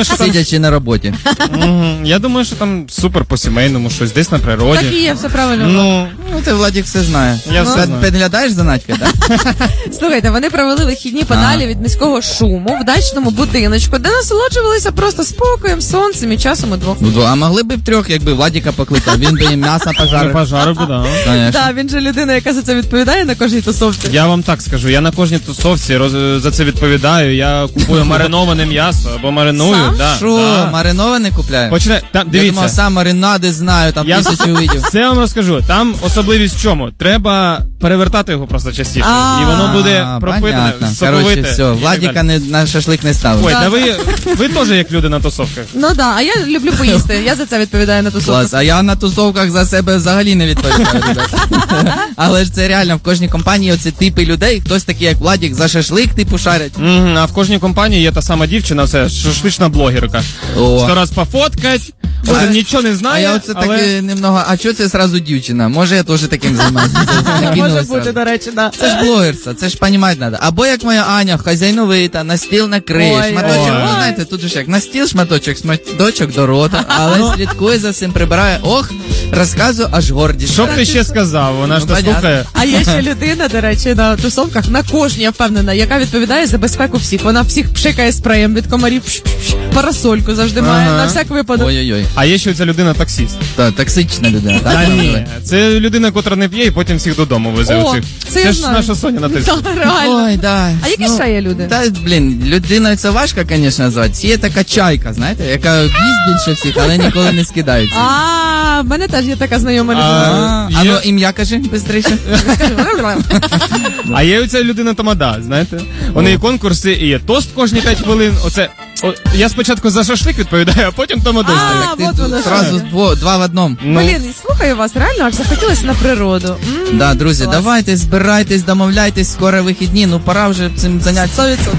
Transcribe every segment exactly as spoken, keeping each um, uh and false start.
думаю, що там... Сидячи на роботі. Mm-hmm. Я думаю, що там супер по-сімейному, щось десь на природі. Так і є, все правильно. Ну, ну ти, Владик, все знає. Я все знаю. Підглядаєш за Надькою, так? Слухайте, вони провели вихідні подалі від міського шуму в дачному будиночку, де насолоджувалися просто спокоєм, сонцем і часом удвох. Ну, а могли б в трьох, якби Владика покликав, він би їм м'ясо пожарив. Пожарив би, так. Конечно. Так, він же людина, яка за це відповідає на кожній тусовці. Я вам так скажу, я на кожній тусовці роз... за це відповідаю, я купую мариноване м'ясо або мариную. Сам? Да, Що, да. мариноване купляє? Почне... Там, дивіться. Я думав, сам маринади знаю, там Я тисячу видів. Це я вам розкажу. Там особливість в чому? Треба перевертати його просто частіше. А, і воно буде пропитане, соковите. Короче, все, Владика не, на шашлик не ставив. Ой, та ви, ви теж як люди на тусовках. Ну так, да, а я люблю поїсти, я за це відповідаю на тусовках. Клас, а я на тусовках за себе взагалі не відповідаю, ребята. Але ж це реально, в кожній компанії оці типи людей, хтось такий, як Владик, за шашлик типу шарять. Mm-hmm, а в кожній компанії є та сама дівчина, це шашлична блогерка. О. Сто раз пофоткать, оце нічого не знає, А я оце але... таки немного, а чого це зразу дівчина? Може я теж таким займаюся? Може бути, до речі, да. Це ж блогерство, це ж понімати треба. Або як моя Аня, хазяйновита, на стіл накриє, Ой, шматочок, ой. ну знаєте, тут же ж як, на стіл шматочок, шматочок до рота, але слідкує за цим, прибирає, ох, розказую, аж гордість. Що б ти ще сказав? Вона ж Ну, не слухає. А є ще людина, до речі, на тусовках, на кожній, я впевнена, яка відповідає за безпеку всіх. Вона всіх пшикає спреєм від комарів, пш-пш-пш, парасольку завжди має, Ага. на всяк випадок. Ой-ой-ой. А є ще ця людина таксіст. Та, токсична людина, так? Та ні, це людина, котра не п'є і потім всіх додому везе О, оцих. це я Це ж знаю. наша Соня на тиску. Так, реально. Ой, да. А які Ну, ще є люди? Та, блін, людиною це важко, звісно, назвати. Є така чайка, знаєте, яка їсть більше всіх, але ніколи не скидається. А, в мене теж є така знайома людина. А, а є- ну ім'я кажи, бистріше. А є оця людина тамада, знаєте? У неї конкурси і є тост кожні п'ять хвилин. Оце, о, я спочатку за шашлик відповідаю, а потім тамаду А, стою. Так ти вот воно зразу що. дво- два в одному. Ну, Блін, слухаю вас, реально аж захотілося на природу. М, Да, друзі, клас. давайте, збирайтесь, домовляйтесь, скоро вихідні, ну пора вже цим зайнятися. сто відсотків.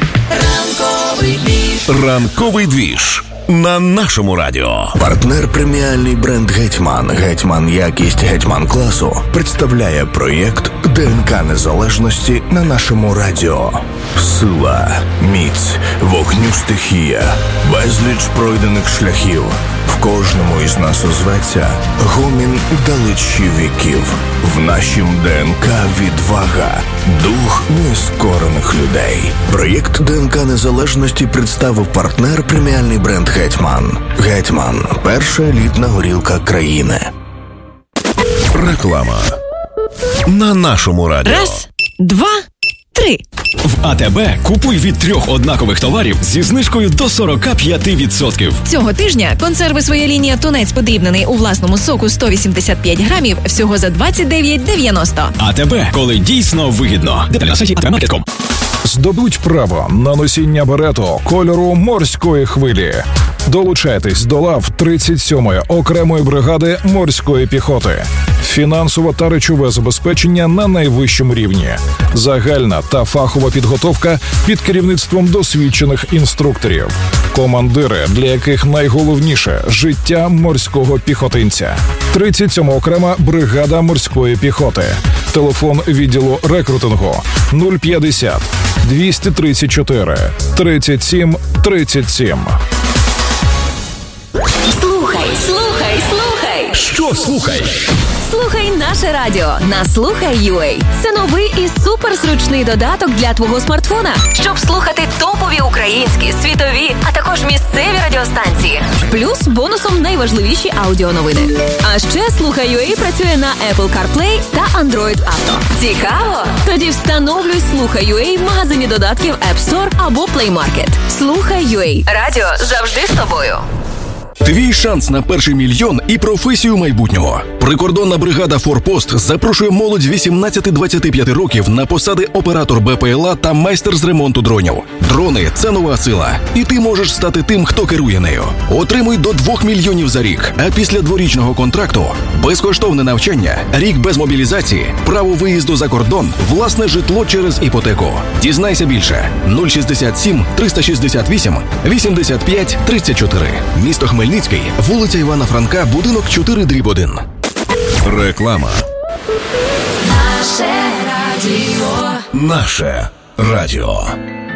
Ранковий двіж на нашому радіо. Партнер преміальний бренд «Гетьман». «Гетьман» якість «Гетьман» класу представляє проєкт ДНК незалежності на нашому радіо. Сила, міць, вогню стихія, безліч пройдених шляхів. В кожному із нас озветься гомін далечі віків. В нашім ДНК відвага, дух нескорених людей. Проєкт ДНК незалежності представив партнер преміальний бренд «Гетьман». «Гетьман» – перша елітна горілка країни. Реклама на нашому радіо. Раз, два, три. В АТБ купуй від трьох однакових товарів зі знижкою до сорок п'ять відсотків. Цього тижня консерви «Своя лінія» тунець подрібнений у власному соку сто вісімдесят п'ять грамів всього за двадцять дев'ять дев'яносто. АТБ, коли дійсно вигідно. Деталі на сайті ей ті бі маркет крапка ком. Здобудь право на носіння берету кольору морської хвилі. Долучайтесь до лав тридцять сьомої окремої бригади морської піхоти. Фінансове та речове забезпечення на найвищому рівні. Загальна та фахова підготовка під керівництвом досвідчених інструкторів. Командири, для яких найголовніше – життя морського піхотинця. тридцять сьома окрема бригада морської піхоти. Телефон відділу рекрутингу нуль п'ятдесят двісті тридцять чотири тридцять сім тридцять сім. Слухай, слухай, слухай. Що слухай? Слухай наше радіо на Слухай.ua. Це новий і суперзручний додаток для твого смартфона, щоб слухати топові українські, світові, а також місцеві радіостанції. Плюс бонусом найважливіші аудіоновини. А ще Слухай.ua працює на Apple CarPlay та Android Auto. Цікаво? Тоді встановлюй Слухай.ua в магазині додатків App Store або Play Market. Слухай.ua. Радіо завжди з тобою. Твій шанс на перший мільйон і професію майбутнього. Прикордонна бригада «Форпост» запрошує молодь вісімнадцяти-двадцяти п'яти років на посади оператор БПЛА та майстер з ремонту дронів. Дрони – це нова сила, і ти можеш стати тим, хто керує нею. Отримуй до двох мільйонів за рік, а після дворічного контракту – безкоштовне навчання, рік без мобілізації, право виїзду за кордон, власне житло через іпотеку. Дізнайся більше. нуль шістдесят сім триста шістдесят вісім вісімдесят п'ять тридцять чотири. Місто Хмельницький, вулиця Івана Франка, будинок чотири дріб один. Реклама. Наше радіо. Наше радіо.